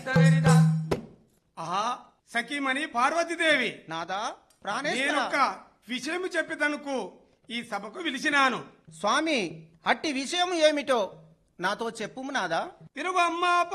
ఆహా సఖీమణి పార్వతీదేవి, నాదా ప్రాణేశ్వర, నేనొక్క విషయం చెప్పేదనుకు ఈ సభకు పిలిచినాను. స్వామి అట్టి విషయం ఏమిటో నాతో చెప్పుము నాదా. తిరుగు అమ్మా